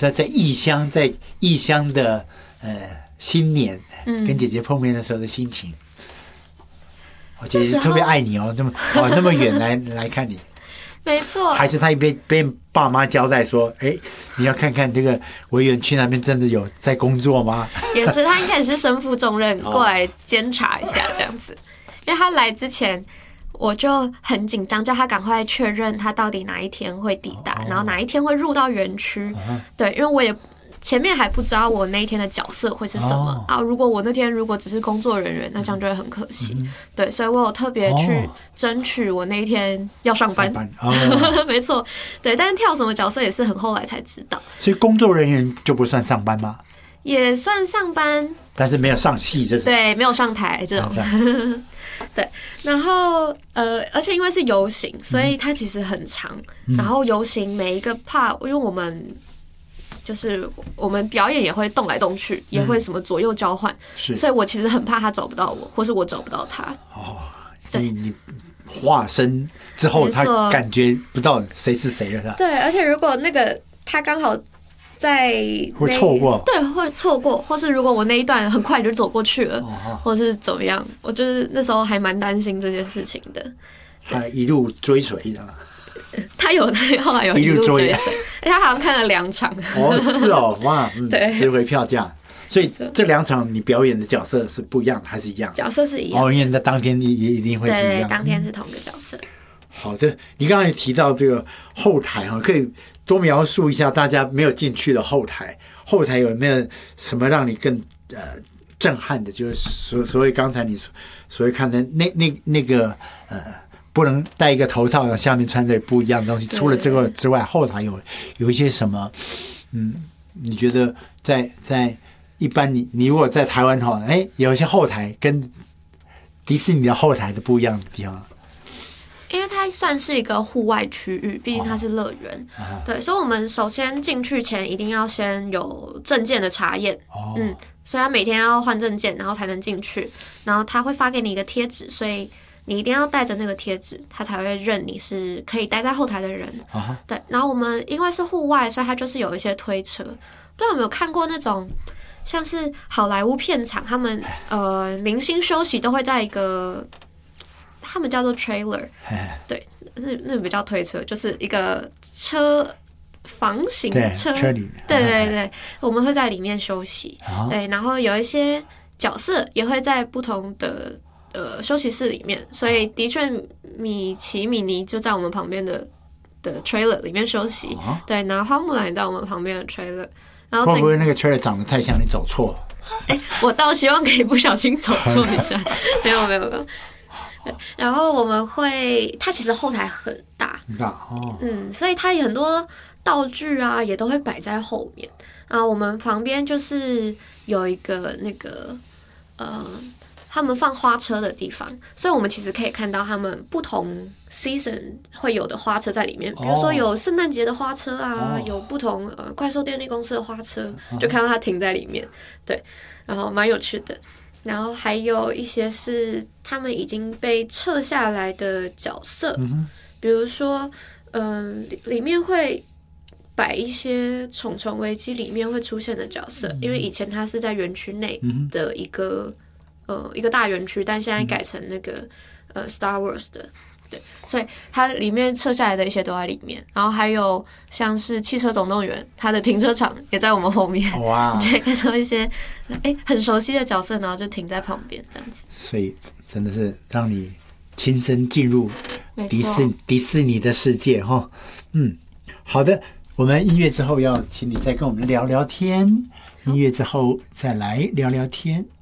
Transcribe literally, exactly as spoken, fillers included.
在在异乡，在异乡的呃新年，嗯、跟姐姐碰面的时候的心情。我姐姐特别爱你哦，那么哦那么远来来看你。 没错， 还是他一边被爸妈交代说：“哎，你要看看这个维园区那边真的有在工作吗？” 也是，他应该也是身负重任过来监察一下这样子。因为他来之前，我就很紧张，叫他赶快确认他到底哪一天会抵达，然后哪一天会入到园区。对，因为我也。前面还不知道我那一天的角色会是什么、哦、啊！如果我那天如果只是工作人员，那这样就会很可惜。嗯、对，所以我有特别去争取我那一天要上班。上班哦、没错，对，但是跳什么角色也是很后来才知道。 所以工作人员就不算上班吗？ 也算上班，但是没有上戏这种。 对，没有上台这种。对，然后呃，而且因为是游行，所以它其实很长。嗯、然后游行每一个 part， 因为我们。就是我们表演也会动来动去，也会什么左右交换、嗯，所以我其实很怕他找不到我，或是我找不到他。哦， 对，你化身之后，他感觉不到谁是谁了，是吧？ 对，而且如果那个他刚好在会错过， 对，会错过，或是如果我那一段很快就走过去了，哦、或是怎么样，我就是那时候还蛮担心这件事情的。 他一路追随的。 他有，他后来有一路追随，他好像看了两场。 哦，是哦，哇，嗯， 对， 值回票价。所以这两场你表演的角色是不一样的，还是一样？ 角色是一样。 哦，因为在当天也一定会是一样。 对，当天是同一个角色。嗯、 好的，你刚才提到这个后台哈，可以多描述一下大家没有进去的后台，后台有没有什么让你更呃震撼的？就是所所谓刚才你所谓看的那那那个呃。不能戴一个头套，然后下面穿着不一样的东西。除了这个之外，后台有有一些什么？嗯，你觉得在在一般你你如果在台湾哈，哎，有一些后台跟迪士尼的后台的不一样的地方。 因为它算是一个户外区域，毕竟它是乐园、哦，对，所以我们首先进去前一定要先有证件的查验，哦、嗯，所以他每天要换证件，然后才能进去，然后他会发给你一个贴纸，所以。你一定要带着那个贴纸，他才会认你是可以待在后台的人。Uh-huh. 对，然后我们因为是户外，所以它就是有一些推车。不知道有没有看过那种，像是好莱坞片场，他们呃明星休息都会在一个，他们叫做 trailer， 对，那那不叫推车，就是一个车房型车， 车里面。 对对对，我们会在里面休息。Uh-huh. 对，然后有一些角色也会在不同的。呃，休息室里面，所以的确，米奇、米妮就在我们旁边的的 trailer 里面休息。哦、对，然后花木兰也在我们旁边的 trailer。然后会不会那个 trailer 长得太像你走错？ 哎、欸，我倒希望可以不小心走错一下。没有，没有，没有。然后我们会，它其实后台很大， 很大哦。 嗯，所以它有很多道具啊，也都会摆在后面。啊，我们旁边就是有一个那个呃。他们放花车的地方，所以我们其实可以看到他们不同 season 会有的花车在里面，比如说有圣诞节的花车啊，哦、有不同呃怪兽电力公司的花车，就看到它停在里面，对，然后蛮有趣的。然后还有一些是他们已经被撤下来的角色，嗯、比如说，嗯、呃，里面会摆一些《虫虫危机》里面会出现的角色，嗯、因为以前它是在园区内的一个。呃，一个大园区，但现在改成那个、嗯、呃 Star Wars 的，对，所以它里面撤下来的一些都在里面，然后还有像是汽车总动员，它的停车场也在我们后面，哇，你就会看到一些哎很熟悉的角色，然后就停在旁边这样子， 所以真的是让你亲身进入迪士迪士尼的世界哈，嗯，好的，我们音乐之后要请你再跟我们聊聊天，音乐之后再来聊聊天。